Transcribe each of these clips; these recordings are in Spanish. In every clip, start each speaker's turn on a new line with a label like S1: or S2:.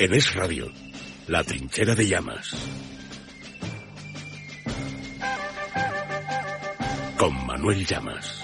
S1: En Es Radio, La Trinchera de Llamas. Con Manuel Llamas.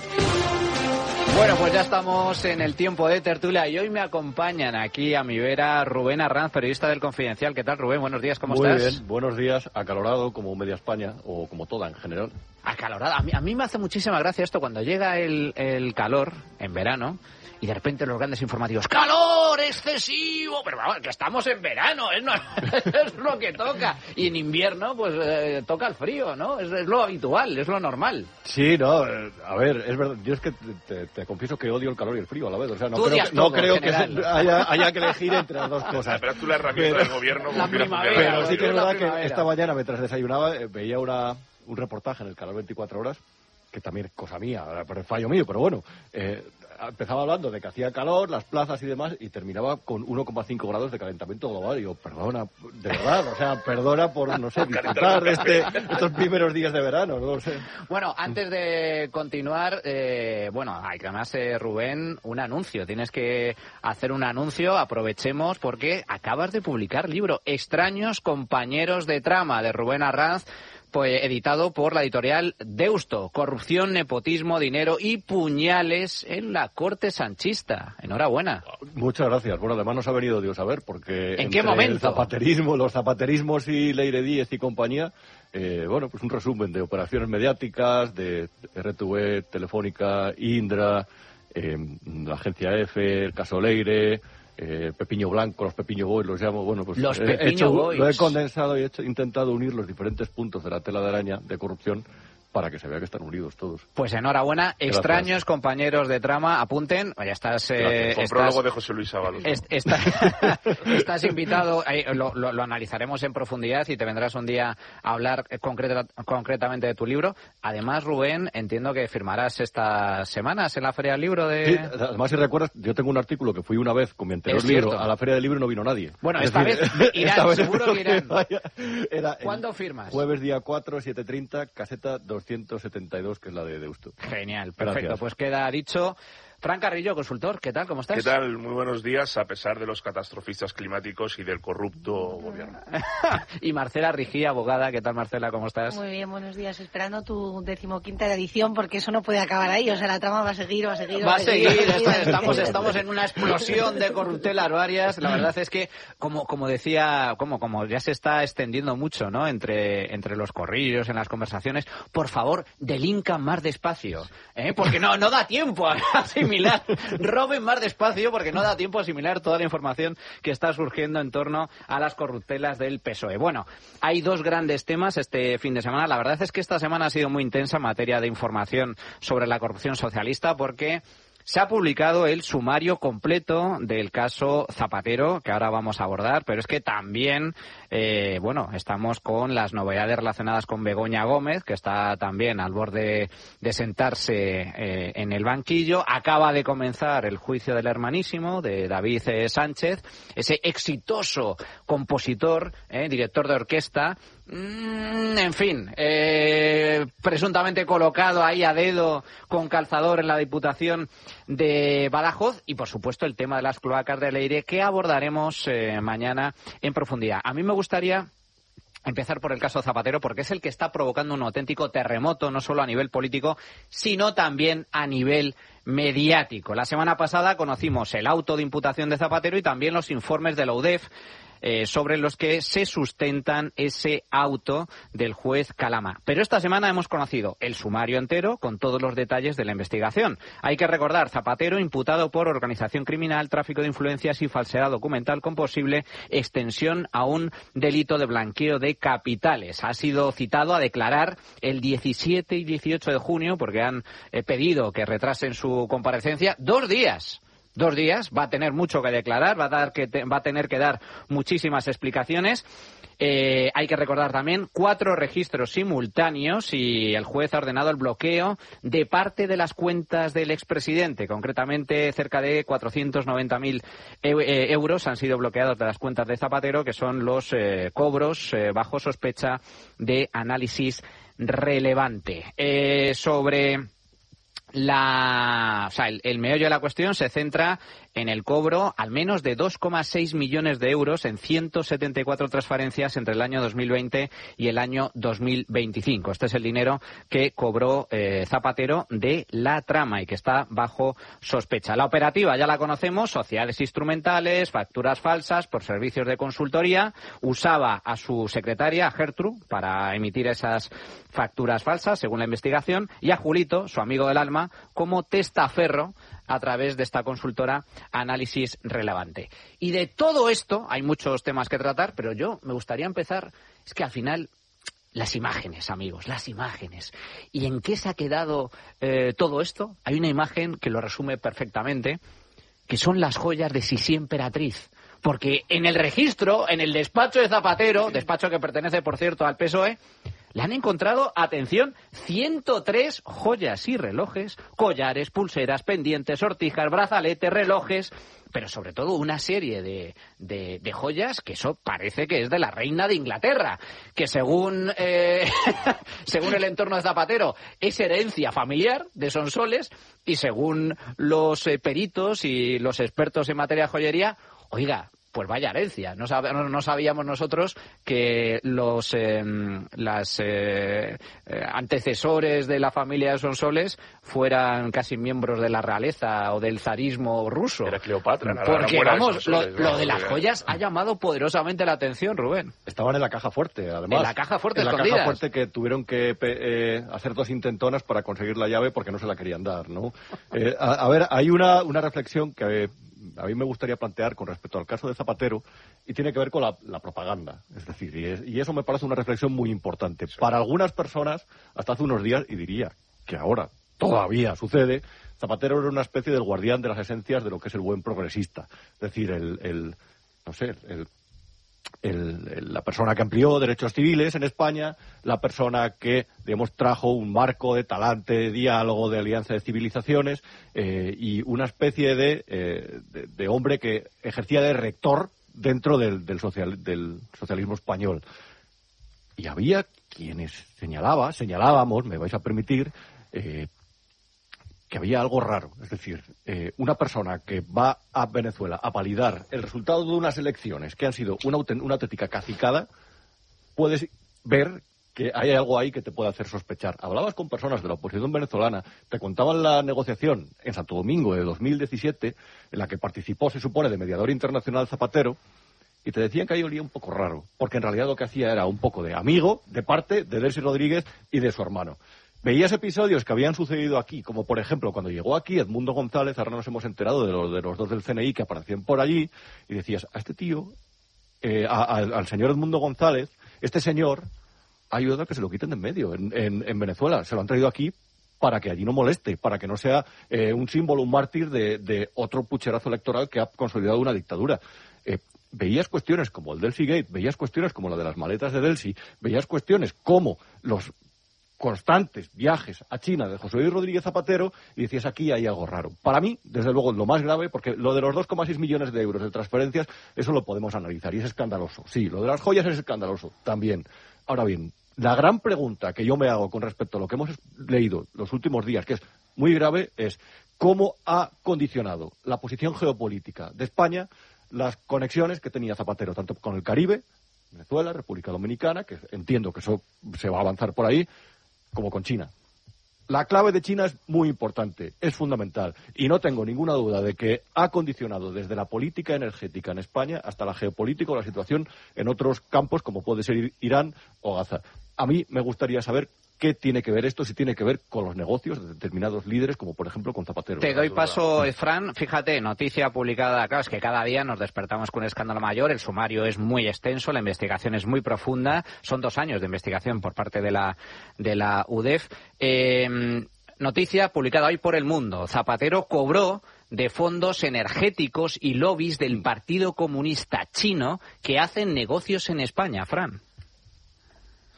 S2: Bueno, pues ya estamos en el tiempo de tertulia y hoy me acompañan aquí a mi vera Rubén Arranz, periodista del Confidencial. ¿Qué tal, Rubén? Buenos días, ¿cómo estás?
S3: Muy bien, buenos días. Acalorado como media España, o como toda en general.
S2: Acalorado. A mí me hace muchísima gracia esto cuando llega el calor en verano y de repente los grandes informativos, ¡calor excesivo! Pero vamos, que estamos en verano, es lo que toca. Y en invierno, pues toca el frío, ¿no? Es lo habitual, es lo normal.
S3: Sí, no, a ver, es verdad. Yo es que te confieso que odio el calor y el frío a la vez. O sea, no creo que haya que elegir entre las dos cosas.
S4: Pero tú la herramienta del gobierno...
S2: La primavera.
S3: Pero sí que es verdad que esta mañana, mientras desayunaba, veía un reportaje en el canal 24 Horas, que también es cosa mía, por el fallo mío, pero bueno... empezaba hablando de que hacía calor, las plazas y demás, y terminaba con 1,5 grados de calentamiento global. Y yo, perdona, de verdad, o sea, perdona por, no sé, disfrutar estos primeros días de verano, no lo sé.
S2: Bueno, antes de continuar, hay que además, Rubén, un anuncio. Tienes que hacer un anuncio, aprovechemos, porque acabas de publicar libro, Extraños compañeros de trama, de Rubén Arranz, pues editado por la editorial Deusto. Corrupción, nepotismo, dinero y puñales en la corte sanchista. Enhorabuena.
S3: Muchas gracias. Bueno, además nos ha venido Dios a ver, porque
S2: ¿en qué momento?
S3: Los zapaterismos y Leire Díez y compañía, pues un resumen de operaciones mediáticas, de RTV, Telefónica, Indra, la agencia EFE, el caso Leire... Pepiño Blanco, los Pepiño Boys, los llamo. Bueno, pues
S2: los Pepiño Boys.
S3: Lo he condensado y he intentado unir los diferentes puntos de la tela de araña de corrupción para que se vea que están unidos todos.
S2: Pues enhorabuena. Gracias. Extraños compañeros de trama, apunten. Ya estás...
S4: Con prólogo de José Luis Ábalos.
S2: Estás invitado, lo analizaremos en profundidad y te vendrás un día a hablar concretamente de tu libro. Además, Rubén, entiendo que firmarás estas semanas en la Feria del Libro de...
S3: Sí, además, si recuerdas, yo tengo un artículo que fui una vez con mi anterior libro a la Feria del Libro y no vino nadie.
S2: Bueno, esta vez irán, seguro que irán. ¿Cuándo firmas?
S3: Jueves día 4, 7:30, caseta 272, que es la de Deusto.
S2: Genial, perfecto.
S3: Gracias.
S2: Pues queda dicho. Fran Carrillo, consultor, ¿qué tal? ¿Cómo estás?
S4: ¿Qué tal? Muy buenos días, a pesar de los catastrofistas climáticos y del corrupto gobierno.
S2: Y Marcela Rigí, abogada, ¿qué tal, Marcela? ¿Cómo estás?
S5: Muy bien, buenos días. Esperando tu 15ª edición, porque eso no puede acabar ahí. O sea, la trama va a seguir.
S2: Estamos en una explosión de corruptelas varias. La verdad es que, como ya se está extendiendo mucho, ¿no? Entre los corrillos, en las conversaciones, por favor, delincan más despacio, porque no da tiempo a asimilar, roben más despacio porque no da tiempo a asimilar toda la información que está surgiendo en torno a las corruptelas del PSOE. Bueno, hay dos grandes temas este fin de semana. La verdad es que esta semana ha sido muy intensa en materia de información sobre la corrupción socialista porque se ha publicado el sumario completo del caso Zapatero, que ahora vamos a abordar, pero es que también, estamos con las novedades relacionadas con Begoña Gómez, que está también al borde de sentarse en el banquillo. Acaba de comenzar el juicio del hermanísimo, de David Sánchez, ese exitoso compositor, director de orquesta, en fin, presuntamente colocado ahí a dedo con calzador en la Diputación de Badajoz, y por supuesto el tema de las cloacas de Leire, que abordaremos mañana en profundidad. A mí me gustaría empezar por el caso Zapatero, porque es el que está provocando un auténtico terremoto, no solo a nivel político, sino también a nivel mediático. La semana pasada conocimos el auto de imputación de Zapatero y también los informes de la UDEF, sobre los que se sustentan ese auto del juez Calama. Pero esta semana hemos conocido el sumario entero con todos los detalles de la investigación. Hay que recordar, Zapatero imputado por organización criminal, tráfico de influencias y falsedad documental con posible extensión a un delito de blanqueo de capitales. Ha sido citado a declarar el 17 y 18 de junio porque han pedido que retrasen su comparecencia 2 días. 2 días, va a tener mucho que declarar, va a tener que dar muchísimas explicaciones. Hay que recordar también 4 registros simultáneos y el juez ha ordenado el bloqueo de parte de las cuentas del expresidente. Concretamente, cerca de 490.000 euros han sido bloqueados de las cuentas de Zapatero, que son los cobros bajo sospecha de análisis relevante. El meollo de la cuestión se centra en el cobro al menos de 2,6 millones de euros en 174 transferencias entre el año 2020 y el año 2025. Este es el dinero que cobró Zapatero de la trama y que está bajo sospecha. La operativa ya la conocemos: sociedades instrumentales, facturas falsas por servicios de consultoría. Usaba a su secretaria, a Gertrude, para emitir esas facturas falsas, según la investigación, y a Julito, su amigo del alma, como testaferro a través de esta consultora Análisis Relevante. Y de todo esto hay muchos temas que tratar, pero yo me gustaría empezar, es que al final, las imágenes, amigos, las imágenes. ¿Y en qué se ha quedado todo esto? Hay una imagen que lo resume perfectamente, que son las joyas de Sisi Emperatriz. Porque en el registro, en el despacho de Zapatero, despacho que pertenece, por cierto, al PSOE, le han encontrado, atención, 103 joyas y relojes, collares, pulseras, pendientes, sortijas, brazaletes, relojes, pero sobre todo una serie de joyas que eso parece que es de la reina de Inglaterra, que según según el entorno de Zapatero es herencia familiar de Sonsoles, y según los peritos y los expertos en materia de joyería, oiga, pues vaya herencia. No sabíamos nosotros que los antecesores de la familia de Sonsoles fueran casi miembros de la realeza o del zarismo ruso.
S4: Era Cleopatra.
S2: Porque, vamos, lo de las joyas ha llamado poderosamente la atención, Rubén.
S3: Estaban en la caja fuerte, además.
S2: En la caja fuerte,
S3: en
S2: escondidas.
S3: La caja fuerte, que tuvieron que hacer 2 intentonas para conseguir la llave porque no se la querían dar, ¿no? A ver, hay una reflexión que a mí me gustaría plantear con respecto al caso de Zapatero, y tiene que ver con la propaganda. Es decir, y eso me parece una reflexión muy importante. Sí. Para algunas personas, hasta hace unos días, y diría que ahora todavía sucede, Zapatero era una especie del guardián de las esencias de lo que es el buen progresista. Es decir, la persona que amplió derechos civiles en España, la persona que, digamos, trajo un marco de talante, de diálogo, de alianza de civilizaciones, y una especie de hombre que ejercía de rector dentro del socialismo español. Y había quienes señalábamos, me vais a permitir, que había algo raro. Es decir, una persona que va a Venezuela a validar el resultado de unas elecciones que han sido una auténtica cacicada, puedes ver que hay algo ahí que te puede hacer sospechar. Hablabas con personas de la oposición venezolana, te contaban la negociación en Santo Domingo de 2017, en la que participó, se supone, de mediador internacional Zapatero, y te decían que ahí olía un poco raro, porque en realidad lo que hacía era un poco de amigo, de parte de Delcy Rodríguez y de su hermano. Veías episodios que habían sucedido aquí, como por ejemplo cuando llegó aquí Edmundo González, ahora nos hemos enterado de los 2 del CNI que aparecían por allí, y decías, a este tío, al señor Edmundo González, este señor ha ayudado a que se lo quiten de en medio en Venezuela. Se lo han traído aquí para que allí no moleste, para que no sea un símbolo, un mártir de otro pucherazo electoral que ha consolidado una dictadura. Veías cuestiones como el Delcy Gate, veías cuestiones como la de las maletas de Delcy, veías cuestiones como los constantes viajes a China de José Luis Rodríguez Zapatero, y decías, aquí hay algo raro. Para mí, desde luego, lo más grave, porque lo de los 2,6 millones de euros de transferencias, eso lo podemos analizar, y es escandaloso. Sí, lo de las joyas es escandaloso, también. Ahora bien, la gran pregunta que yo me hago con respecto a lo que hemos leído los últimos días, que es muy grave, es cómo ha condicionado la posición geopolítica de España las conexiones que tenía Zapatero, tanto con el Caribe, Venezuela, República Dominicana, que entiendo que eso se va a avanzar por ahí, como con China. La clave de China es muy importante, es fundamental, y no tengo ninguna duda de que ha condicionado desde la política energética en España hasta la geopolítica o la situación en otros campos, como puede ser Irán o Gaza. A mí me gustaría saber qué tiene que ver esto, si tiene que ver con los negocios de determinados líderes, como por ejemplo con Zapatero.
S2: Te doy paso, Fran. Fíjate, noticia publicada, claro, es que cada día nos despertamos con un escándalo mayor, el sumario es muy extenso, la investigación es muy profunda, son 2 años de investigación por parte de la UDEF. Noticia publicada hoy por El Mundo. Zapatero cobró de fondos energéticos y lobbies del Partido Comunista Chino que hacen negocios en España, Fran.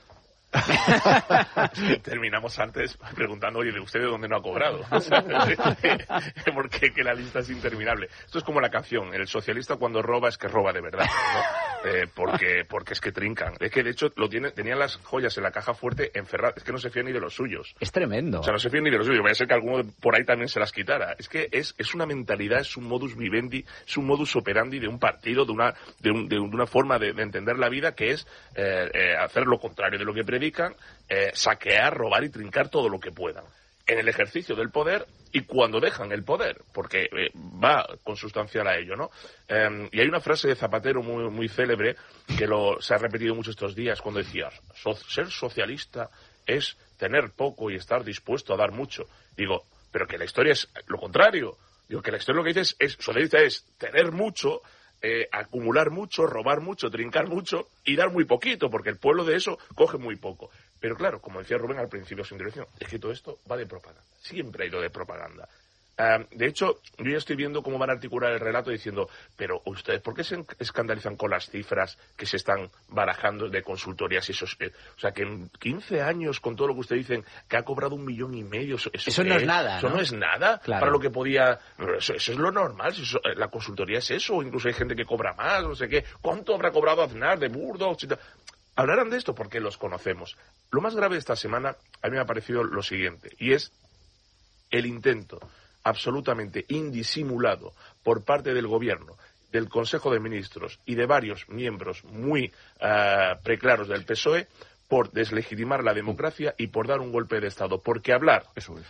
S4: Terminamos antes preguntando, oye, ¿de usted de dónde no ha cobrado? Porque que la lista es interminable. Esto es como la canción, el socialista cuando roba es que roba de verdad, ¿no? Porque es que trincan. Es que de hecho tenían las joyas en la caja fuerte encerradas, es que no se fían ni de los suyos.
S2: Es tremendo.
S4: O sea, no se fían ni de los suyos, vaya a ser que alguno por ahí también se las quitara. Es que es una mentalidad, es un modus vivendi, es un modus operandi de un partido, de una forma de entender la vida que es hacer lo contrario de lo que predican, saquear, robar y trincar todo lo que puedan en el ejercicio del poder y cuando dejan el poder, porque va consustancial a ello, ¿no? Y hay una frase de Zapatero muy, muy célebre que se ha repetido mucho estos días cuando decía, ser socialista es tener poco y estar dispuesto a dar mucho. Digo, pero que la historia es lo contrario. Digo, que la historia lo que dice es socialista es tener mucho, acumular mucho, robar mucho, trincar mucho y dar muy poquito, porque el pueblo de eso coge muy poco. Pero claro, como decía Rubén al principio de su intervención, es que todo esto va de propaganda. Siempre ha ido de propaganda. De hecho, yo ya estoy viendo cómo van a articular el relato diciendo, pero ustedes, ¿por qué se escandalizan con las cifras que se están barajando de consultorías? O sea, que en 15 años, con todo lo que ustedes dicen, que ha cobrado 1,5 millones,
S2: eso no es nada,
S4: Eso no es nada,
S2: claro.
S4: Para lo que podía... Eso es lo normal, la consultoría es eso, o incluso hay gente que cobra más, no sé qué. ¿Cuánto habrá cobrado Aznar de Burdos? Hablarán de esto porque los conocemos. Lo más grave de esta semana a mí me ha parecido lo siguiente, y es el intento absolutamente indisimulado por parte del Gobierno, del Consejo de Ministros y de varios miembros muy preclaros del PSOE por deslegitimar la democracia y por dar un golpe de Estado. Porque hablar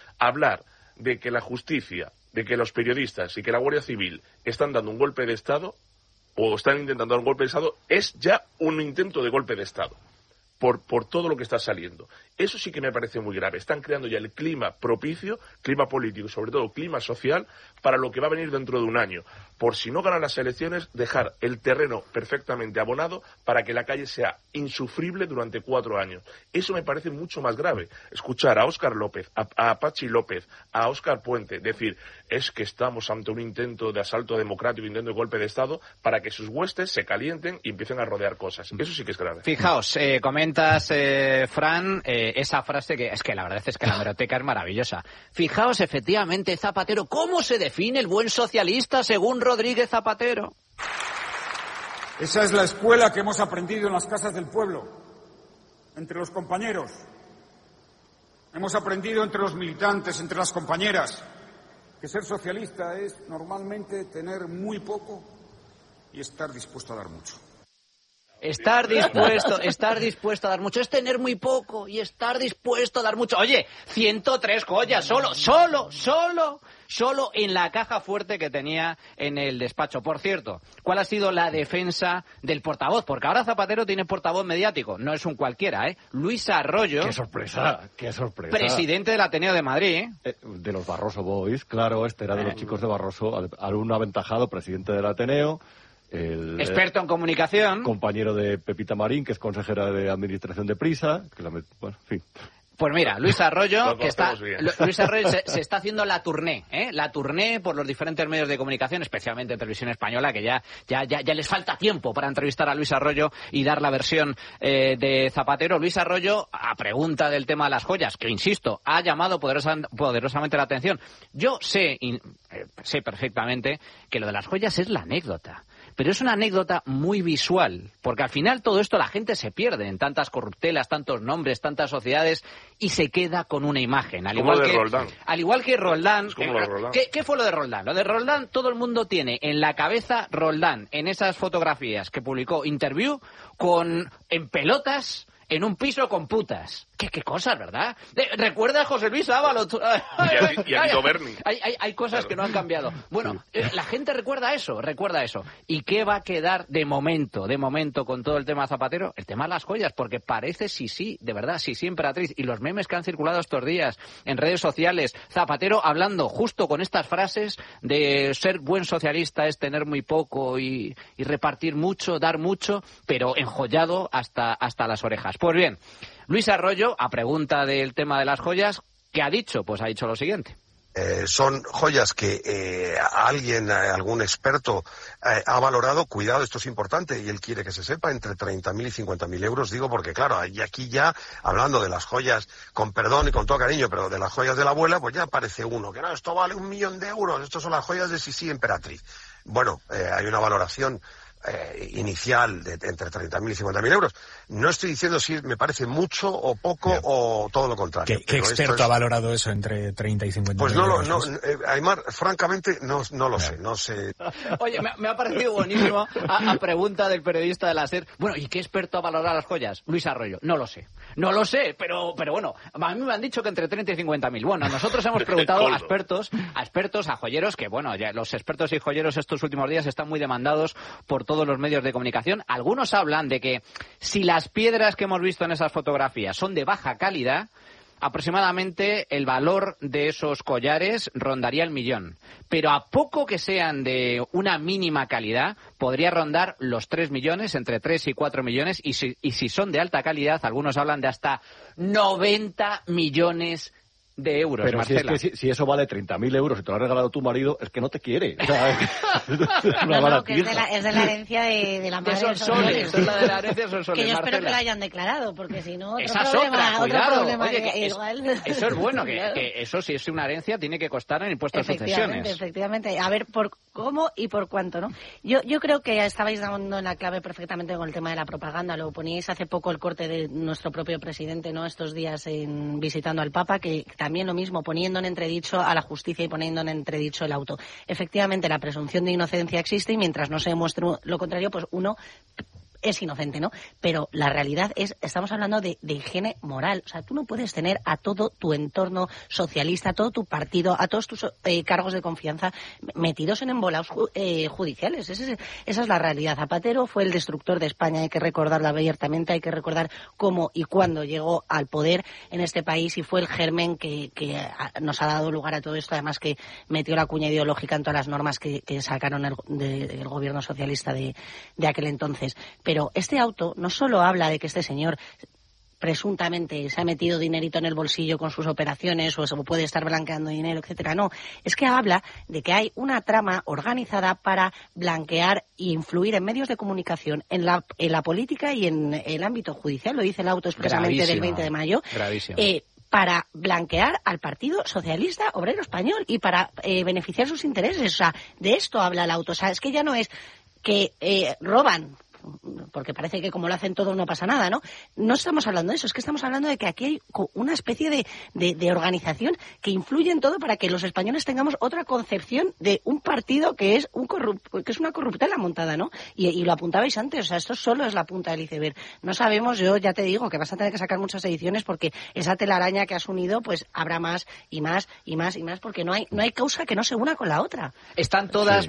S4: de que la justicia, de que los periodistas y que la Guardia Civil están dando un golpe de Estado o están intentando dar un golpe de Estado es ya un intento de golpe de Estado. Por todo lo que está saliendo. Eso sí que me parece muy grave. Están creando ya el clima propicio, clima político y sobre todo clima social para lo que va a venir dentro de un año. Por si no ganan las elecciones, dejar el terreno perfectamente abonado para que la calle sea insufrible durante 4 años. Eso me parece mucho más grave. Escuchar a Óscar López, a Pachi López, a Óscar Puente decir es que estamos ante un intento de asalto democrático, intento de golpe de Estado, para que sus huestes se calienten y empiecen a rodear cosas. Eso sí que es grave.
S2: Fijaos, comentas, Fran, esa frase que es que la verdad es que la hemeroteca es maravillosa. Fijaos, efectivamente, Zapatero, ¿cómo se define el buen socialista según Rodríguez Zapatero?
S6: Esa es la escuela que hemos aprendido en las casas del pueblo, entre los compañeros. Hemos aprendido entre los militantes, entre las compañeras, que ser socialista es normalmente tener muy poco y estar dispuesto a dar mucho.
S2: Estar dispuesto a dar mucho es tener muy poco y estar dispuesto a dar mucho. Oye, 103 joyas, solo en la caja fuerte que tenía en el despacho. Por cierto, ¿cuál ha sido la defensa del portavoz? Porque ahora Zapatero tiene portavoz mediático, no es un cualquiera, ¿eh? Luis Arroyo.
S3: ¡Qué sorpresa!
S2: Presidente del Ateneo de Madrid, ¿eh?
S3: De los Barroso Boys, claro, este era de los chicos de Barroso, alumno aventajado, presidente del Ateneo.
S2: Experto en comunicación.
S3: Compañero de Pepita Marín, que es consejera de administración de Prisa. Bueno, en fin.
S2: Pues mira, Luis Arroyo, se está haciendo la tournée por los diferentes medios de comunicación, especialmente Televisión Española, que ya les falta tiempo para entrevistar a Luis Arroyo y dar la versión de Zapatero. Luis Arroyo, a pregunta del tema de las joyas, que insisto, ha llamado poderosamente la atención. Yo sé perfectamente que lo de las joyas es la anécdota. Pero es una anécdota muy visual, porque al final todo esto la gente se pierde en tantas corruptelas, tantos nombres, tantas sociedades, y se queda con una imagen. Al igual que Roldán. ¿Qué fue lo de Roldán? Lo de Roldán, todo el mundo tiene en la cabeza Roldán, en esas fotografías que publicó Interview, en pelotas, en un piso con putas. ¿Qué cosas, verdad? ¿Recuerda a José Luis Ábalos?
S4: Y a Guido Berni.
S2: Hay cosas que no han cambiado. Bueno, la gente recuerda eso. ¿Y qué va a quedar de momento con todo el tema Zapatero? El tema de las joyas, porque parece de verdad, emperatriz. Y los memes que han circulado estos días en redes sociales, Zapatero hablando justo con estas frases de ser buen socialista es tener muy poco y repartir mucho, dar mucho, pero enjollado hasta las orejas. Pues bien, Luis Arroyo, a pregunta del tema de las joyas, ¿qué ha dicho? Pues ha dicho lo siguiente.
S7: son joyas que algún experto ha valorado, cuidado, esto es importante, y él quiere que se sepa, entre 30.000 y 50.000 euros, digo, porque claro, y aquí ya, hablando de las joyas, con perdón y con todo cariño, pero de las joyas de la abuela, pues ya aparece uno, que no, esto vale 1.000.000 de euros, estos son las joyas de Sisi Emperatriz. Bueno, hay una valoración inicial de entre 30.000 y 50.000 euros. No estoy diciendo si me parece mucho o poco o todo lo contrario.
S8: ¿Qué experto ha valorado eso entre 30 y 50.000
S7: pues
S8: euros?
S7: Aymar, francamente, no lo sé.
S2: Oye, me ha parecido buenísimo a pregunta del periodista de la SER. Bueno, ¿y qué experto ha valorado las joyas? Luis Arroyo. No lo sé, pero bueno, a mí me han dicho que entre 30 y 50.000. Bueno, nosotros hemos preguntado a expertos, a joyeros, que bueno, ya los expertos y joyeros estos últimos días están muy demandados por todos los medios de comunicación. Algunos hablan de que si las piedras que hemos visto en esas fotografías son de baja calidad, aproximadamente el valor de esos collares rondaría el 1.000.000. Pero a poco que sean de una mínima calidad, podría rondar los 3 millones, entre 3 y 4 millones. Y si son de alta calidad, algunos hablan de hasta 90 millones de euros,
S3: pero
S2: Marcela.
S3: Si eso vale 30.000 euros y te lo ha regalado tu marido, es que no te quiere. O sea,
S5: es de la herencia de la madre.
S2: Son soles, es la de la herencia, son soles.
S5: Que yo espero
S2: Marcela.
S5: que lo hayan declarado, porque si no,
S2: Esa es otra, cuidado. Oye,
S5: igual.
S2: Eso es bueno, que eso, si es una herencia, tiene que costar en impuestos de sucesiones.
S5: Efectivamente. A ver, por cómo y por cuánto, ¿no? Yo creo que estabais dando en la clave perfectamente con el tema de la propaganda. Lo poníais hace poco el corte de nuestro propio presidente, ¿no? Estos días visitando al Papa, que también lo mismo, poniendo en entredicho a la justicia y poniendo en entredicho el auto. Efectivamente, la presunción de inocencia existe y mientras no se demuestre lo contrario, pues uno es inocente, ¿no? Pero la realidad es, estamos hablando de higiene moral. O sea, tú no puedes tener a todo tu entorno socialista, a todo tu partido, a todos tus cargos de confianza metidos en embolados judiciales. Esa es la realidad. Zapatero fue el destructor de España, hay que recordarlo abiertamente, hay que recordar cómo y cuándo llegó al poder en este país y fue el germen que nos ha dado lugar a todo esto, además que metió la cuña ideológica en todas las normas que sacaron del gobierno socialista de aquel entonces. Pero este auto no solo habla de que este señor presuntamente se ha metido dinerito en el bolsillo con sus operaciones o puede estar blanqueando dinero, etcétera. No, es que habla de que hay una trama organizada para blanquear e influir en medios de comunicación, en la política y en el ámbito judicial. Lo dice el auto expresamente del 20 de mayo. Para blanquear al Partido Socialista Obrero Español y para beneficiar sus intereses. O sea, de esto habla el auto. O sea, es que ya no es que roban, porque parece que como lo hacen todo no pasa nada, ¿no? No estamos hablando de eso, es que estamos hablando de que aquí hay una especie de organización que influye en todo para que los españoles tengamos otra concepción de un partido que es una corruptela montada, ¿no? Y lo apuntabais antes, o sea, esto solo es la punta del iceberg. No sabemos, yo ya te digo que vas a tener que sacar muchas ediciones porque esa telaraña que has unido, pues habrá más y más y más y más, porque no hay causa que no se una con la otra.
S2: Están todas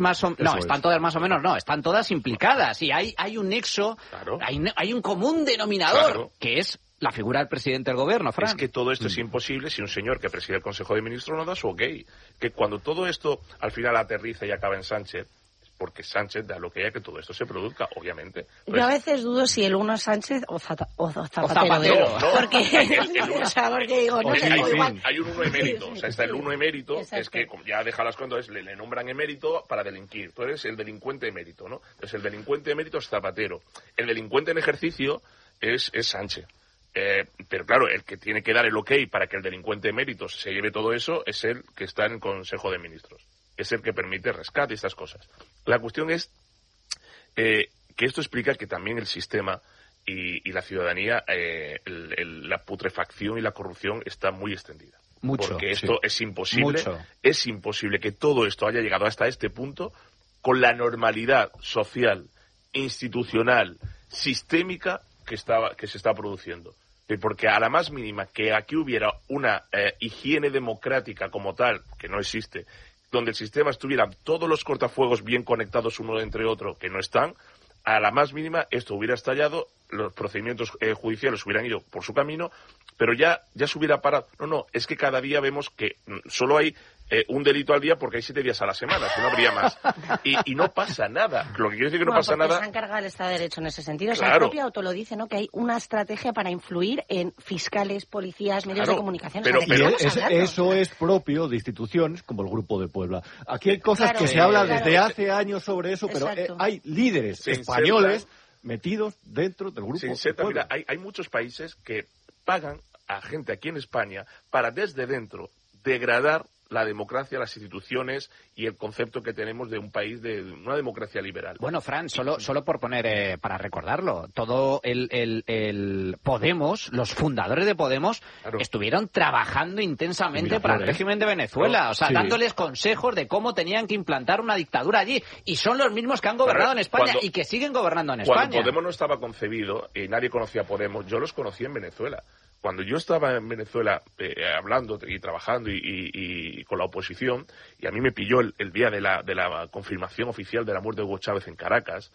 S2: están todas implicadas y hay un nexo, claro. hay un común denominador, claro, que es la figura del presidente del gobierno, Fran.
S4: Es que todo esto es imposible si un señor que preside el Consejo de Ministros no da su ok. Que cuando todo esto al final aterriza y acaba en Sánchez, porque Sánchez da lo que haya que todo esto se produzca, obviamente.
S5: Yo a veces dudo si el uno es Sánchez o Zapatero.
S2: No.
S5: Porque digo, no sé,
S4: hay un uno emérito, o sea, está el uno emérito, exacto, es que como ya deja las cosas, le nombran emérito para delinquir. Tú eres el delincuente emérito, ¿no? Entonces el delincuente emérito es Zapatero. El delincuente en ejercicio es Sánchez. Pero claro, el que tiene que dar el ok para que el delincuente emérito se lleve todo eso es el que está en el Consejo de Ministros. Es el que permite rescate y estas cosas. La cuestión es que esto explica que también el sistema y la ciudadanía, la putrefacción y la corrupción está muy extendida.
S2: Mucho.
S4: Porque esto es imposible.
S2: Mucho.
S4: Es imposible que todo esto haya llegado hasta este punto con la normalidad social, institucional, sistémica que se está produciendo. Porque a la más mínima que aquí hubiera una higiene democrática como tal, que no existe, donde el sistema estuviera todos los cortafuegos bien conectados uno entre otro, que no están, a la más mínima esto hubiera estallado, los procedimientos judiciales hubieran ido por su camino, pero ya se hubiera parado. No, es que cada día vemos que solo hay un delito al día porque hay 7 días a la semana, si no habría más. Y no pasa nada. Lo que quiere decir que no pasa nada...
S5: se encarga el Estado de Derecho en ese sentido.
S4: Claro.
S5: O sea, el propio auto lo dice, ¿no? Que hay una estrategia para influir en fiscales, policías, medios de comunicación.
S3: Pero eso es propio de instituciones como el Grupo de Puebla. Aquí hay cosas que se hablan desde hace años sobre eso, pero hay líderes españoles metidos dentro del Grupo de Puebla.
S4: Mira, hay muchos países que pagan a gente aquí en España para desde dentro degradar la democracia, las instituciones y el concepto que tenemos de un país, de una democracia liberal.
S2: Bueno, Fran, solo por poner, para recordarlo, todo el Podemos, los fundadores de Podemos, estuvieron trabajando intensamente para el régimen de Venezuela, dándoles consejos de cómo tenían que implantar una dictadura allí, y son los mismos que han gobernado en España y que siguen gobernando en España.
S4: Cuando Podemos no estaba concebido y nadie conocía a Podemos, yo los conocí en Venezuela. Cuando yo estaba en Venezuela hablando y trabajando y con la oposición, y a mí me pilló el día de la confirmación oficial de la muerte de Hugo Chávez en Caracas,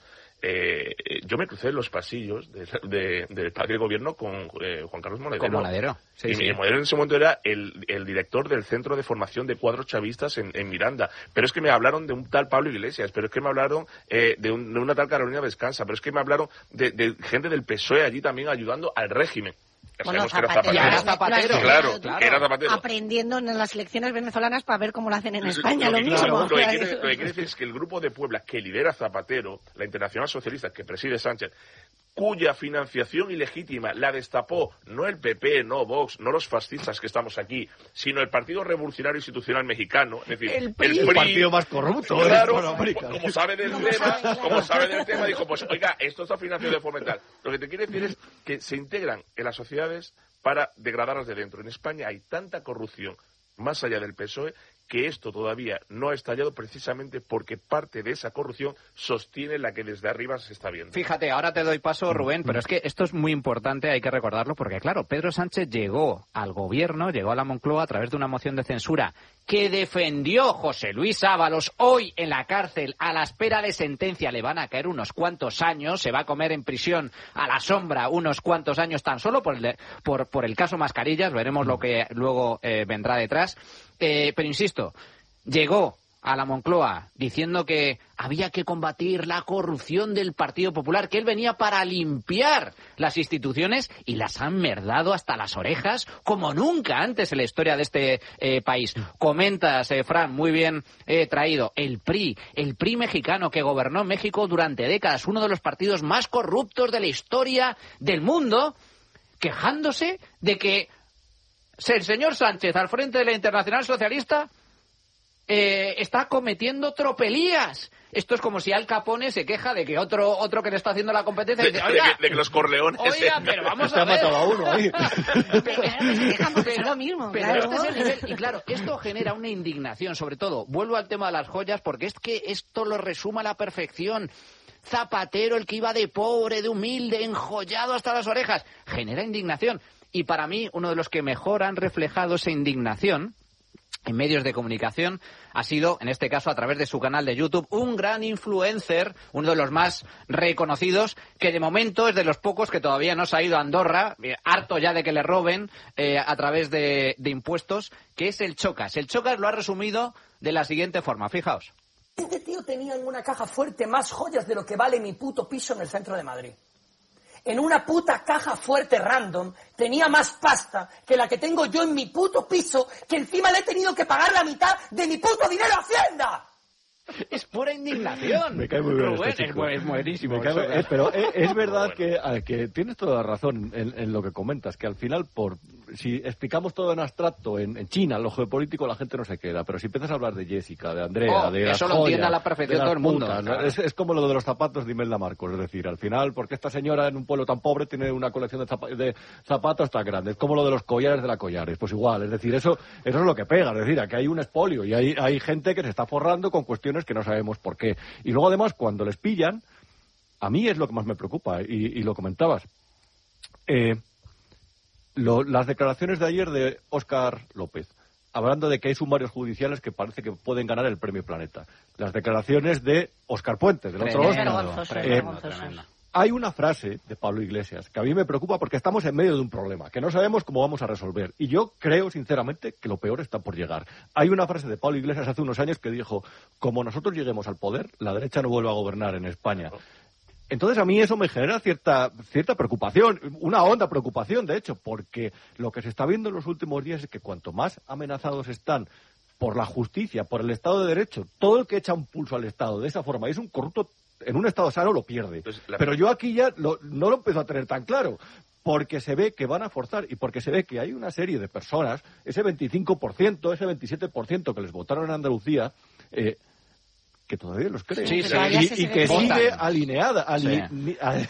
S4: yo me crucé en los pasillos del padre de gobierno con Juan Carlos Monedero.
S2: Con Monedero. Sí,
S4: y Monedero en ese momento era el director del Centro de Formación de Cuadros Chavistas en Miranda. Pero es que me hablaron de un tal Pablo Iglesias, pero es que me hablaron de una tal Carolina Descansa, pero es que me hablaron de gente del PSOE allí también ayudando al régimen.
S5: Bueno, Zapatero.
S4: Claro, que era Zapatero.
S5: Aprendiendo en las elecciones venezolanas para ver cómo lo hacen en España, lo mismo.
S4: Lo que quiere decir es que el Grupo de Puebla que lidera Zapatero, la Internacional Socialista que preside Sánchez, cuya financiación ilegítima la destapó no el PP, no Vox, no los fascistas que estamos aquí, sino el Partido Revolucionario Institucional Mexicano, es decir,
S3: el partido más corrupto.
S4: Claro, como sabe del tema, dijo, pues oiga, esto está financiado de forma tal. Lo que te quiere decir es que se integran en las sociedades para degradarlas de dentro. En España hay tanta corrupción, más allá del PSOE, que esto todavía no ha estallado precisamente porque parte de esa corrupción sostiene la que desde arriba se está viendo.
S2: Fíjate, ahora te doy paso, Rubén, pero es que esto es muy importante, hay que recordarlo, porque claro, Pedro Sánchez llegó al gobierno, llegó a la Moncloa a través de una moción de censura que defendió José Luis Ábalos, hoy en la cárcel, a la espera de sentencia, le van a caer unos cuantos años, se va a comer en prisión a la sombra unos cuantos años tan solo por el caso Mascarillas, veremos lo que luego vendrá detrás. Pero insisto, llegó a la Moncloa diciendo que había que combatir la corrupción del Partido Popular, que él venía para limpiar las instituciones y las han merdado hasta las orejas como nunca antes en la historia de este país. Comentas, Fran, muy bien traído, el PRI mexicano que gobernó México durante décadas, uno de los partidos más corruptos de la historia del mundo, quejándose de que el señor Sánchez, al frente de la Internacional Socialista, está cometiendo tropelías. Esto es como si Al Capone se queja de que otro que le está haciendo la competencia dice, oiga,
S4: de que los Corleones...
S2: Oiga, pero vamos a ver...
S3: matado a uno ahí.
S5: Pero lo mismo.
S2: Pero
S5: claro.
S2: este es el nivel. Y claro, esto genera una indignación, sobre todo. Vuelvo al tema de las joyas, porque es que esto lo resuma a la perfección. Zapatero, el que iba de pobre, de humilde, enjollado hasta las orejas. Genera indignación. Y para mí, uno de los que mejor han reflejado esa indignación en medios de comunicación ha sido, en este caso, a través de su canal de YouTube, un gran influencer, uno de los más reconocidos, que de momento es de los pocos que todavía no se ha ido a Andorra, harto ya de que le roben a través de impuestos, que es el Chocas. El Chocas lo ha resumido de la siguiente forma, fijaos.
S9: Este tío tenía en una caja fuerte más joyas de lo que vale mi puto piso en el centro de Madrid. En una puta caja fuerte random tenía más pasta que la que tengo yo en mi puto piso, que encima le he tenido que pagar la mitad de mi puto dinero a Hacienda.
S2: Es pura indignación.
S3: Me cae muy bien
S2: Rubén,
S3: este chico.
S2: es buenísimo.
S3: Pero es verdad que tienes toda la razón en lo que comentas, que al final, si explicamos todo en abstracto, en China, el ojo político, la gente no se queda. Pero si empiezas a hablar de Jessica, de Andrea, de las
S2: eso lo
S3: joyas,
S2: entiende a la perfección todo el mundo.
S3: Putas,
S2: claro.
S3: Es como lo de los zapatos de Imelda Marcos. Es decir, al final, porque esta señora en un pueblo tan pobre tiene una colección de zapatos tan grande. Es como lo de los collares de la Collares. Pues igual, es decir, eso es lo que pega. Es decir, aquí hay un expolio y hay gente que se está forrando con cuestiones que no sabemos por qué. Y luego, además, cuando les pillan, a mí es lo que más me preocupa, y lo comentabas. Las declaraciones de ayer de Óscar López, hablando de que hay sumarios judiciales que parece que pueden ganar el Premio Planeta. Las declaraciones de Óscar Puente, del otro Óscar. Hay una frase de Pablo Iglesias que a mí me preocupa porque estamos en medio de un problema que no sabemos cómo vamos a resolver. Y yo creo, sinceramente, que lo peor está por llegar. Hay una frase de Pablo Iglesias hace unos años que dijo: como nosotros lleguemos al poder, la derecha no vuelve a gobernar en España. Entonces a mí eso me genera cierta preocupación, una honda preocupación, de hecho, porque lo que se está viendo en los últimos días es que cuanto más amenazados están por la justicia, por el Estado de Derecho, todo el que echa un pulso al Estado de esa forma y es un corrupto en un Estado sano lo pierde. Pero yo aquí ya no lo empiezo a tener tan claro, porque se ve que van a forzar y porque se ve que hay una serie de personas, ese 25%, ese 27% que les votaron en Andalucía, que todavía los creen.
S2: Sí,
S3: y que sigue alienada.
S4: Alienada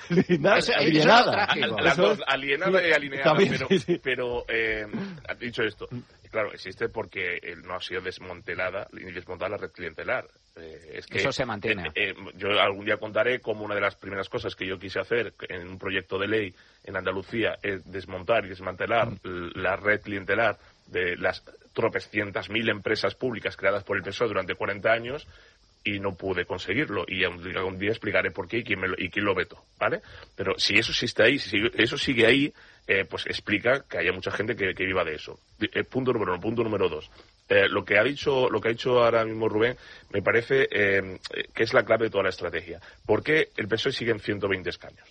S4: y alineada. Pero dicho esto, claro, existe porque no ha sido desmantelada ni desmontada la red clientelar. Es que
S2: eso se mantiene.
S4: Yo algún día contaré cómo una de las primeras cosas que yo quise hacer en un proyecto de ley en Andalucía es desmontar y desmantelar la red clientelar de las tropecientas mil empresas públicas creadas por el PSOE durante 40 años. Y no pude conseguirlo, y algún día explicaré por qué y quién lo vetó, ¿vale? Pero si eso existe ahí, si eso sigue ahí, pues explica que haya mucha gente que viva de eso. Punto número 1. Punto número 2. Lo que ha dicho ahora mismo Rubén me parece que es la clave de toda la estrategia. ¿Por qué el PSOE sigue en 120 escaños?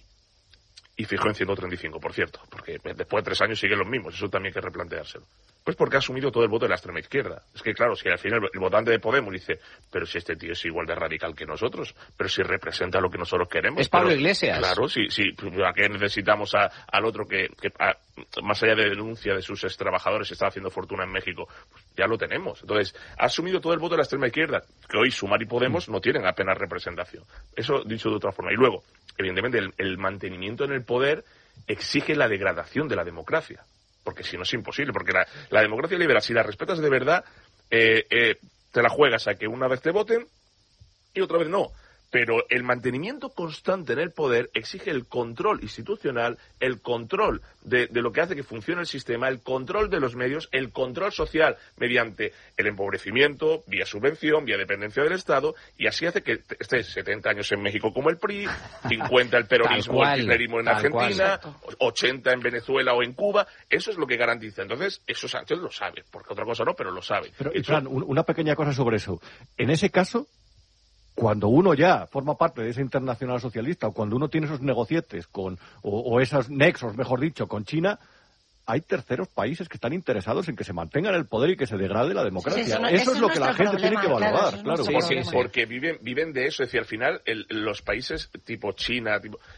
S4: Y fijó en 135, por cierto, porque después de 3 años siguen los mismos, eso también hay que replanteárselo. Pues porque ha asumido todo el voto de la extrema izquierda. Es que claro, si al final el votante de Podemos dice, pero si este tío es igual de radical que nosotros, pero si representa lo que nosotros queremos.
S2: Es Pablo Iglesias.
S4: Claro, sí, ¿a qué necesitamos al otro que más allá de denuncia de sus trabajadores está haciendo fortuna en México? Pues ya lo tenemos. Entonces, ha asumido todo el voto de la extrema izquierda, que hoy Sumar y Podemos no tienen apenas representación. Eso dicho de otra forma. Y luego, evidentemente, el mantenimiento en el poder exige la degradación de la democracia. Porque si no es imposible, porque la democracia liberal, si la respetas de verdad, te la juegas a que una vez te voten y otra vez no. Pero el mantenimiento constante en el poder exige el control institucional, el control de lo que hace que funcione el sistema, el control de los medios, el control social mediante el empobrecimiento, vía subvención, vía dependencia del Estado, y así hace que estés 70 años en México como el PRI, 50 el peronismo, el kirchnerismo en Argentina, 80 en Venezuela o en Cuba. Eso es lo que garantiza. Entonces, eso Sánchez lo sabe, porque otra cosa no, pero lo sabe.
S3: Pero, Fran, una pequeña cosa sobre eso. En ese caso, cuando uno ya forma parte de esa internacional socialista o cuando uno tiene esos negocietes o esos nexos, mejor dicho, con China, hay terceros países que están interesados en que se mantenga en el poder y que se degrade la democracia. Eso es lo que la gente tiene que valorar, claro.
S4: Sí, porque viven de eso. Es decir, al final, los países tipo China,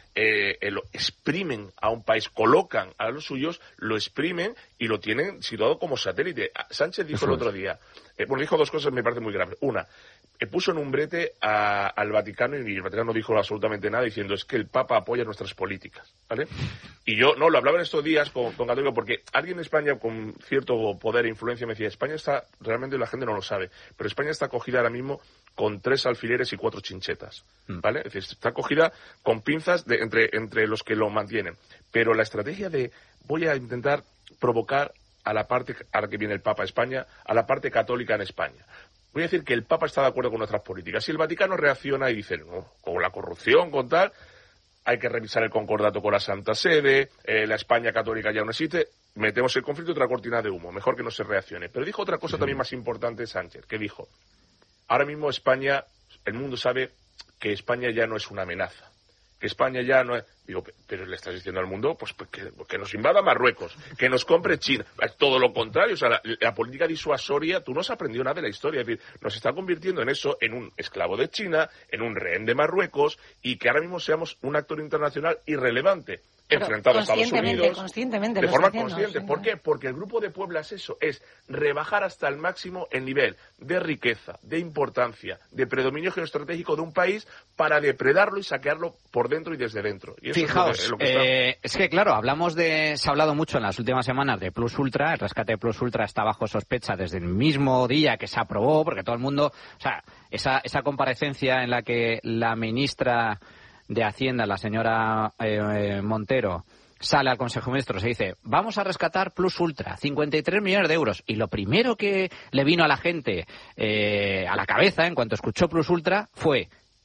S4: lo exprimen a un país, colocan a los suyos, lo exprimen y lo tienen situado como satélite. Sánchez dijo el otro día, dijo 2 cosas que me parecen muy graves. Una, puso en un brete al Vaticano y el Vaticano no dijo absolutamente nada diciendo es que el Papa apoya nuestras políticas, ¿vale? Y yo lo hablaba en estos días con Católico porque alguien en España con cierto poder e influencia me decía, España está, realmente la gente no lo sabe, pero España está acogida ahora mismo con 3 alfileres y 4 chinchetas, ¿vale? Es decir, está acogida con pinzas entre los que lo mantienen. Pero la estrategia de voy a intentar provocar a la parte, a la que viene el Papa a España, a la parte católica en España. Voy a decir que el Papa está de acuerdo con nuestras políticas. Si el Vaticano reacciona y dice, no, con la corrupción, con tal, hay que revisar el concordato con la Santa Sede, la España católica ya no existe, metemos el conflicto y otra cortina de humo, mejor que no se reaccione. Pero dijo otra cosa también más importante Sánchez, que dijo, ahora mismo España, el mundo sabe que España ya no es una amenaza, que España ya no es... Digo, pero le estás diciendo al mundo pues que nos invada Marruecos, que nos compre China. Es todo lo contrario. O sea, la política disuasoria, tú no has aprendido nada de la historia. Es decir, nos está convirtiendo en eso, en un esclavo de China, en un rehén de Marruecos, y que ahora mismo seamos un actor internacional irrelevante, enfrentado a Estados Unidos.
S5: Conscientemente,
S4: de forma consciente. ¿Por qué? Porque el Grupo de Puebla es eso, es rebajar hasta el máximo el nivel de riqueza, de importancia, de predominio geoestratégico de un país para depredarlo y saquearlo por dentro y desde dentro. Y
S2: fijaos,
S4: es lo que
S2: es que claro, se ha hablado mucho en las últimas semanas de Plus Ultra. El rescate de Plus Ultra está bajo sospecha desde el mismo día que se aprobó, porque todo el mundo, o sea, esa comparecencia en la que la ministra de Hacienda, la señora Montero, sale al Consejo de Ministros y dice, vamos a rescatar Plus Ultra, 53 millones de euros. Y lo primero que le vino a la gente a la cabeza en cuanto escuchó Plus Ultra fue,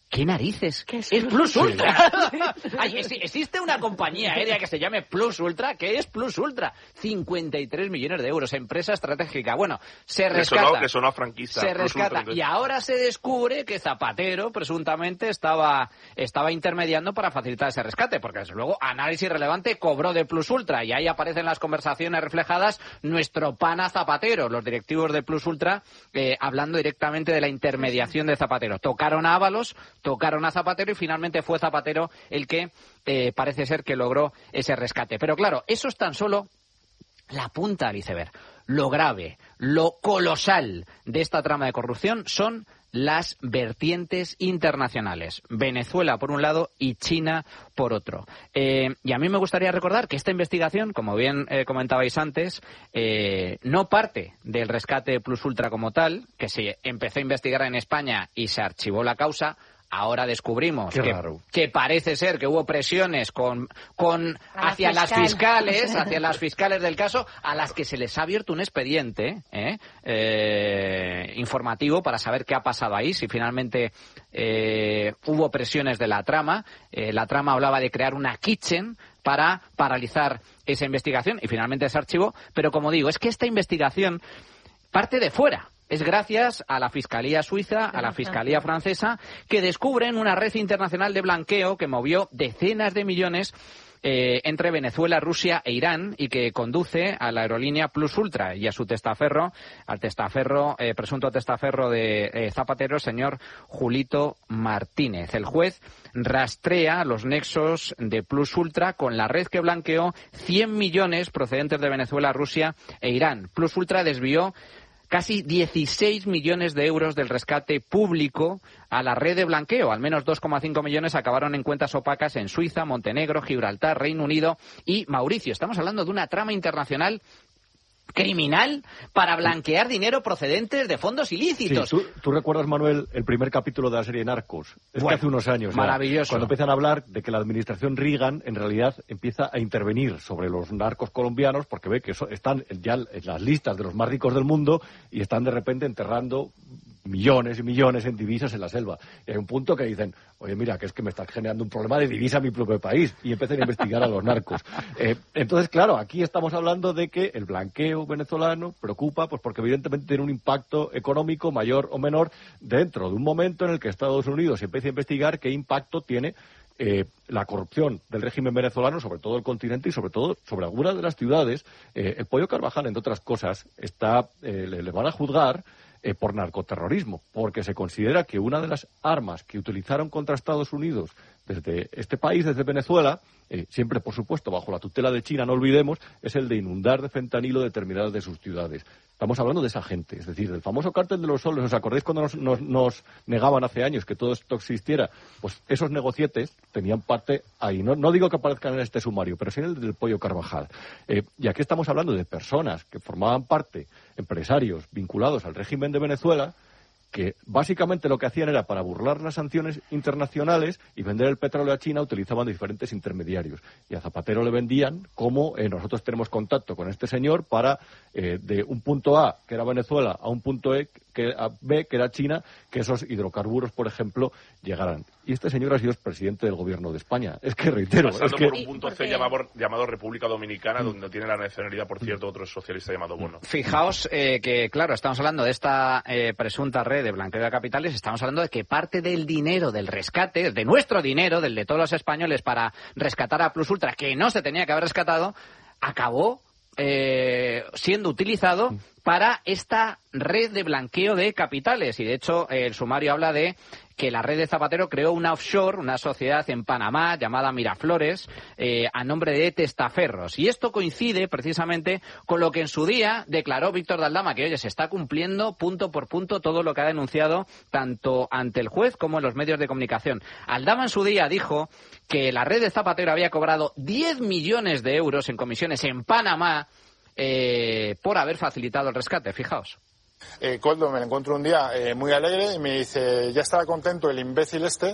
S2: ¿Qué narices?
S5: ¿Qué es
S2: Plus Ultra? Ay, existe una compañía aérea que se llame Plus Ultra. ¿Qué es Plus Ultra? 53 millones de euros, empresa estratégica. Bueno, se rescata.
S4: Que sonó franquista.
S2: Se rescata. Y ahora se descubre que Zapatero presuntamente estaba intermediando para facilitar ese rescate, porque desde luego Análisis Relevante cobró de Plus Ultra y ahí aparecen las conversaciones reflejadas nuestro pana Zapatero, los directivos de Plus Ultra, hablando directamente de la intermediación de Zapatero. Tocaron a Ábalos, tocaron a Zapatero y finalmente fue Zapatero el que parece ser que logró ese rescate. Pero claro, eso es tan solo la punta del iceberg. Lo grave, lo colosal de esta trama de corrupción son las vertientes internacionales. Venezuela por un lado y China por otro. Y a mí me gustaría recordar que esta investigación, como bien comentabais antes, no parte del rescate de Plus Ultra como tal, que se empezó a investigar en España y se archivó la causa. Ahora descubrimos que parece ser que hubo presiones hacia las fiscales del caso, a las que se les ha abierto un expediente informativo para saber qué ha pasado ahí, si finalmente hubo presiones de la trama. La trama hablaba de crear una kitchen para paralizar esa investigación y finalmente se archivó. Pero como digo, es que esta investigación parte de fuera. Es gracias a la Fiscalía Suiza, a la Fiscalía Francesa, que descubren una red internacional de blanqueo que movió decenas de millones entre Venezuela, Rusia e Irán y que conduce a la aerolínea Plus Ultra y a su testaferro, presunto testaferro de Zapatero, el señor Julito Martínez. El juez rastrea los nexos de Plus Ultra con la red que blanqueó 100 millones procedentes de Venezuela, Rusia e Irán. Plus Ultra desvió casi 16 millones de euros del rescate público a la red de blanqueo. Al menos 2,5 millones acabaron en cuentas opacas en Suiza, Montenegro, Gibraltar, Reino Unido y Mauricio. Estamos hablando de una trama internacional criminal para blanquear dinero procedente de fondos ilícitos.
S3: Sí, ¿tú recuerdas, Manuel, el primer capítulo de la serie Narcos? Es que hace unos años.
S2: Maravilloso.
S3: Cuando empiezan a hablar de que la administración Reagan, en realidad, empieza a intervenir sobre los narcos colombianos porque ve que están ya en las listas de los más ricos del mundo y están de repente enterrando millones y millones en divisas en la selva. Y hay un punto que dicen, oye, mira, que es que me está generando un problema de divisa en mi propio país. Y empiezan a investigar a los narcos. Entonces, claro, aquí estamos hablando de que el blanqueo venezolano preocupa, pues porque evidentemente tiene un impacto económico mayor o menor dentro de un momento en el que Estados Unidos empieza a investigar qué impacto tiene la corrupción del régimen venezolano sobre todo el continente y sobre todo sobre algunas de las ciudades. El Pollo Carvajal, entre otras cosas, le van a juzgar por narcoterrorismo, porque se considera que una de las armas que utilizaron contra Estados Unidos desde este país, desde Venezuela, siempre, por supuesto, bajo la tutela de China, no olvidemos, es el de inundar de fentanilo determinadas de sus ciudades. Estamos hablando de esa gente, es decir, del famoso cártel de los soles. ¿Os acordáis cuando nos negaban hace años que todo esto existiera? Pues esos negocietes tenían parte ahí. No digo que aparezcan en este sumario, pero sí en el del Pollo Carvajal. Y aquí estamos hablando de personas que formaban parte, empresarios vinculados al régimen de Venezuela, que básicamente lo que hacían era para burlar las sanciones internacionales y vender el petróleo a China, utilizaban diferentes intermediarios. Y a Zapatero le vendían como nosotros tenemos contacto con este señor para de un punto A, que era Venezuela, a un punto B, que era China, que esos hidrocarburos, por ejemplo, llegaran. Y este señor ha sido presidente del gobierno de España. Es que reitero...
S4: Pasando por un punto C llamado República Dominicana, donde tiene la nacionalidad, por cierto, otro socialista llamado Bono.
S2: Fijaos que, claro, estamos hablando de esta presunta red de blanqueo de capitales, estamos hablando de que parte del dinero del rescate, de nuestro dinero, del de todos los españoles, para rescatar a Plus Ultra, que no se tenía que haber rescatado, acabó siendo utilizado para esta red de blanqueo de capitales. Y de hecho el sumario habla de que la red de Zapatero creó una offshore, una sociedad en Panamá llamada Miraflores, a nombre de testaferros. Y esto coincide precisamente con lo que en su día declaró Víctor de Aldama, que oye, se está cumpliendo punto por punto todo lo que ha denunciado tanto ante el juez como en los medios de comunicación. Aldama en su día dijo que la red de Zapatero había cobrado 10 millones de euros en comisiones en Panamá por haber facilitado el rescate. Fijaos.
S10: Coldo, me encuentro un día muy alegre y me dice, ya estará contento el imbécil este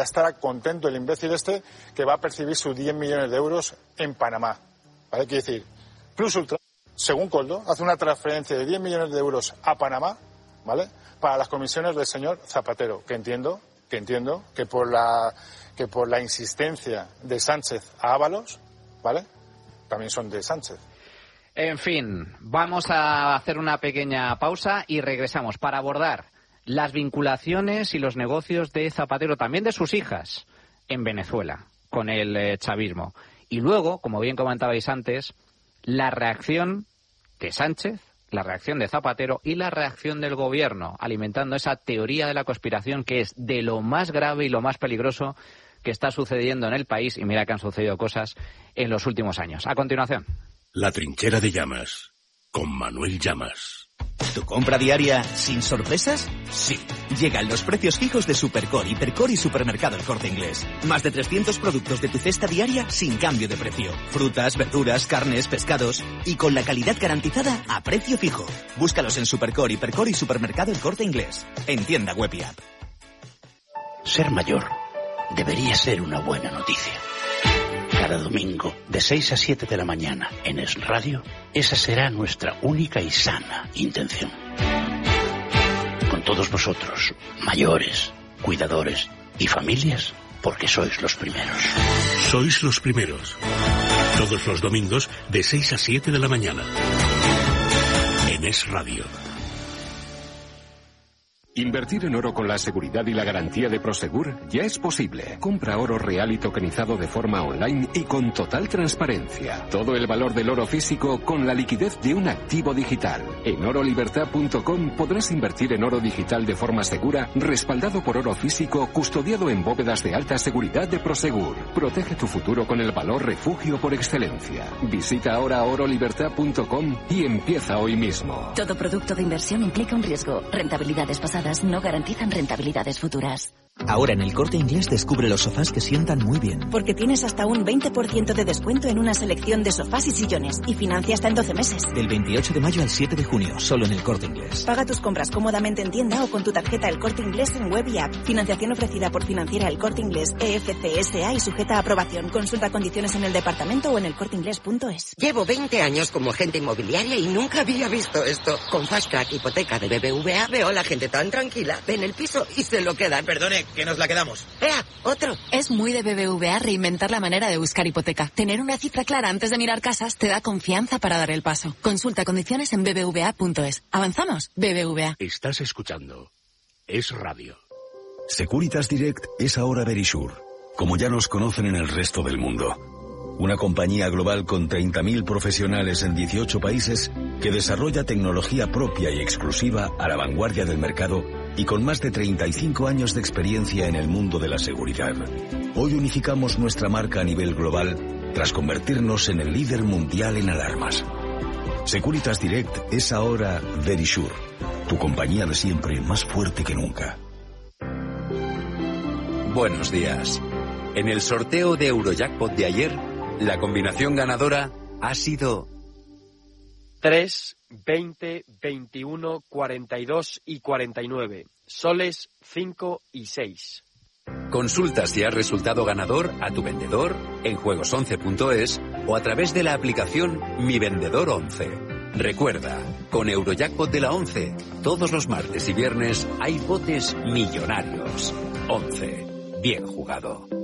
S10: que va a percibir sus 10 millones de euros en Panamá. ¿Vale? Quiere decir, Plus Ultra, según Coldo, hace una transferencia de 10 millones de euros a Panamá, ¿vale? Para las comisiones del señor Zapatero, que entiendo que entiendo que por la insistencia de Sánchez a Ábalos, ¿vale? También son de Sánchez.
S2: En fin, vamos a hacer una pequeña pausa y regresamos para abordar las vinculaciones y los negocios de Zapatero, también de sus hijas, en Venezuela, con el chavismo. Y luego, como bien comentabais antes, la reacción de Sánchez, la reacción de Zapatero y la reacción del gobierno, alimentando esa teoría de la conspiración que es de lo más grave y lo más peligroso que está sucediendo en el país, y mira que han sucedido cosas en los últimos años. A continuación.
S1: La trinchera de Llamas, con Manuel Llamas.
S11: ¿Tu compra diaria sin sorpresas? Sí. Llegan los precios fijos de Supercore, Hipercore y Supermercado El Corte Inglés. Más de 300 productos de tu cesta diaria sin cambio de precio. Frutas, verduras, carnes, pescados y con la calidad garantizada a precio fijo. Búscalos en Supercore, Hipercore y Supermercado El Corte Inglés. En tienda web y app.
S12: Ser mayor debería ser una buena noticia. Cada domingo, de 6 a 7 de la mañana, en Es Radio, esa será nuestra única y sana intención. Con todos vosotros, mayores, cuidadores y familias, porque sois los primeros.
S1: Sois los primeros. Todos los domingos, de 6 a 7 de la mañana. En Es Radio.
S13: Invertir en oro con la seguridad y la garantía de Prosegur ya es posible. Compra oro real y tokenizado de forma online y con total transparencia. Todo el valor del oro físico con la liquidez de un activo digital. En orolibertad.com podrás invertir en oro digital de forma segura, respaldado por oro físico, custodiado en bóvedas de alta seguridad de Prosegur. Protege tu futuro con el valor refugio por excelencia. Visita ahora orolibertad.com y empieza hoy mismo.
S14: Todo producto de inversión implica un riesgo. Rentabilidades pasadas no garantizan rentabilidades futuras.
S11: Ahora en El Corte Inglés descubre los sofás que sientan muy bien.
S14: Porque tienes hasta un 20% de descuento en una selección de sofás y sillones y financia hasta en 12 meses.
S11: Del 28 de mayo al 7 de junio, solo en El Corte Inglés.
S14: Paga tus compras cómodamente en tienda o con tu tarjeta El Corte Inglés en web y app. Financiación ofrecida por Financiera El Corte Inglés, EFC SA y sujeta a aprobación. Consulta condiciones en el departamento o en elcorteinglés.es.
S15: Llevo 20 años como agente inmobiliaria y nunca había visto esto. Con Fast Track Hipoteca de BBVA veo a la gente tan tranquila. Ven el piso y se lo quedan.
S16: Perdone, que nos la quedamos.
S15: ¡Ea! ¡Otro!
S17: Es muy de BBVA reinventar la manera de buscar hipoteca. Tener una cifra clara antes de mirar casas te da confianza para dar el paso. Consulta condiciones en bbva.es. ¿Avanzamos? BBVA.
S1: Estás escuchando Es Radio.
S18: Securitas Direct es ahora Verisure, como ya nos conocen en el resto del mundo. Una compañía global con 30.000 profesionales en 18 países que desarrolla tecnología propia y exclusiva a la vanguardia del mercado y con más de 35 años de experiencia en el mundo de la seguridad. Hoy unificamos nuestra marca a nivel global tras convertirnos en el líder mundial en alarmas. Securitas Direct es ahora Verisure, tu compañía de siempre más fuerte que nunca.
S19: Buenos días. En el sorteo de Eurojackpot de ayer, la combinación ganadora ha sido
S20: 3, 20, 21, 42 y 49. Soles 5 y 6.
S19: Consulta si has resultado ganador a tu vendedor en juegos11.es o a través de la aplicación Mi Vendedor 11. Recuerda, con Eurojackpot de la 11, todos los martes y viernes hay botes millonarios. 11. Bien jugado.